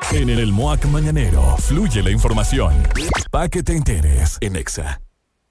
En el MOAC Mañanero fluye la información. Pa' que te enteres en Exa.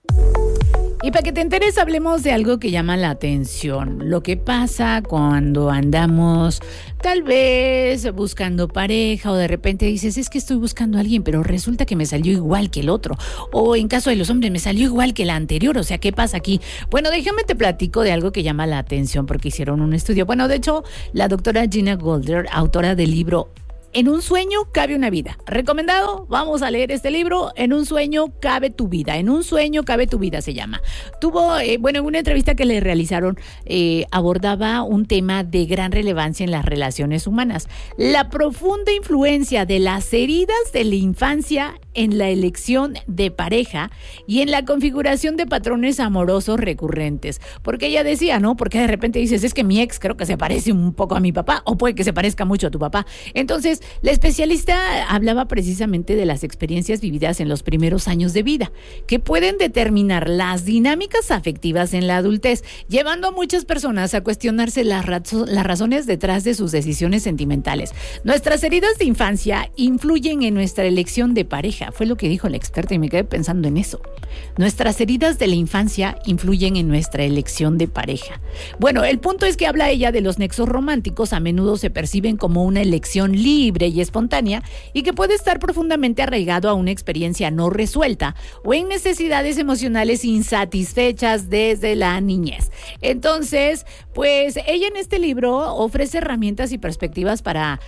Y para que te enteres, hablemos de algo que llama la atención. Lo que pasa cuando andamos tal vez buscando pareja o de repente dices, es que estoy buscando a alguien, pero resulta que me salió igual que el otro. O en caso de los hombres, me salió igual que la anterior. O sea, ¿qué pasa aquí? Bueno, déjame te platico de algo que llama la atención porque hicieron un estudio. Bueno, de hecho, la doctora Gina Golder, autora del libro En un sueño cabe una vida. ¿Recomendado? Vamos a leer este libro. En un sueño cabe tu vida. En un sueño cabe tu vida se llama. Tuvo, en una entrevista que le realizaron, abordaba un tema de gran relevancia en las relaciones humanas. La profunda influencia de las heridas de la infancia en la elección de pareja y en la configuración de patrones amorosos recurrentes. Porque ella decía, ¿no? Porque de repente dices, es que mi ex creo que se parece un poco a mi papá, o puede que se parezca mucho a tu papá. Entonces, la especialista hablaba precisamente de las experiencias vividas en los primeros años de vida, que pueden determinar las dinámicas afectivas en la adultez, llevando a muchas personas a cuestionarse las razones detrás de sus decisiones sentimentales. Nuestras heridas de infancia influyen en nuestra elección de pareja, fue lo que dijo la experta y me quedé pensando en eso. Nuestras heridas de la infancia influyen en nuestra elección de pareja. Bueno, el punto es que habla ella de los nexos románticos, a menudo se perciben como una elección libre y espontánea y que puede estar profundamente arraigado a una experiencia no resuelta o en necesidades emocionales insatisfechas desde la niñez. Entonces, pues ella en este libro ofrece herramientas y perspectivas para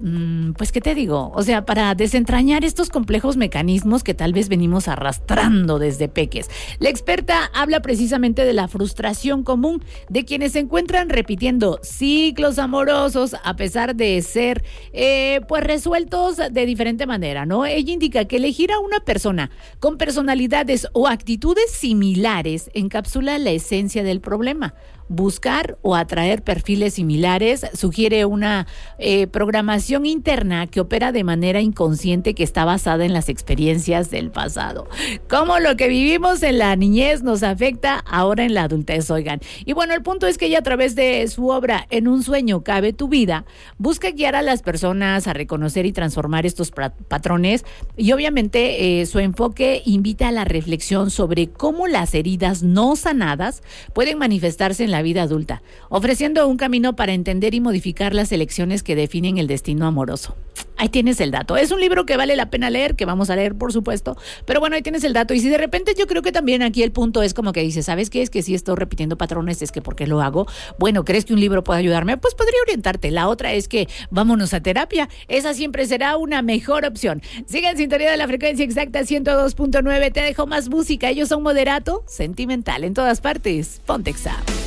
pues, ¿qué te digo? O sea, para desentrañar estos complejos mecanismos que tal vez venimos arrastrando desde peques. La experta habla precisamente de la frustración común de quienes se encuentran repitiendo ciclos amorosos a pesar de ser, pues, resueltos de diferente manera, ¿no? Ella indica que elegir a una persona con personalidades o actitudes similares encapsula la esencia del problema. Buscar o atraer perfiles similares sugiere una programación interna que opera de manera inconsciente que está basada en las experiencias del pasado. Cómo lo que vivimos en la niñez nos afecta ahora en la adultez, oigan. Y bueno, el punto es que ella a través de su obra En un sueño cabe tu vida, busca guiar a las personas a reconocer y transformar estos patrones y obviamente su enfoque invita a la reflexión sobre cómo las heridas no sanadas pueden manifestarse en la vida adulta, ofreciendo un camino para entender y modificar las elecciones que definen el destino amoroso. Ahí tienes el dato. Es un libro que vale la pena leer, que vamos a leer, por supuesto, pero bueno, ahí tienes el dato. Y si de repente yo creo que también aquí el punto es como que dices, ¿sabes qué? Es que si estoy repitiendo patrones, es que ¿por qué lo hago? Bueno, ¿crees que un libro puede ayudarme? Pues podría orientarte. La otra es que vámonos a terapia. Esa siempre será una mejor opción. Sigue en sintonía de la frecuencia exacta 102.9. Te dejo más música. Ellos son Moderato, Sentimental en todas partes. Ponte Exa.